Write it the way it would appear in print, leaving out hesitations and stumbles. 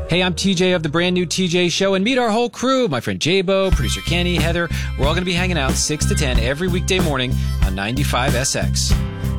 Hey, I'm TJ of the brand new TJ Show, and meet our whole crew. My friend Jabo, producer Kenny, Heather. We're all going to be hanging out 6 to 10 every weekday morning on 95 SX.